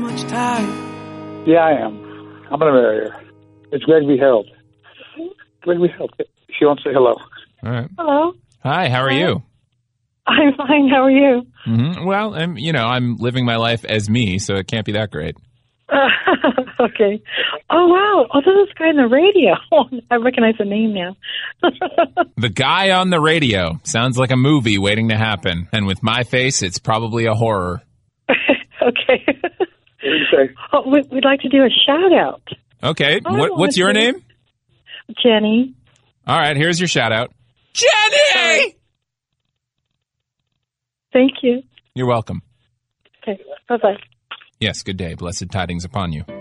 Yeah, I am. I'm going to marry her. It's Greg V. Harold. Greg V. Harold. She wants to say hello. All right. Hello. Hi, how are you? I'm fine. How are you? Mm-hmm. Well, I'm living my life as me, so it can't be that great. Okay. Oh, wow. Oh, this is guy on the radio. I recognize the name now. The guy on the radio. Sounds like a movie waiting to happen. And with my face, it's probably a horror. Okay. What do you say? Oh, we'd like to do a shout-out. Okay. What's your name? Jenny. All right, here's your shout-out. Jenny! Thank you. You're welcome. Okay. Bye-bye. Yes, good day. Blessed tidings upon you.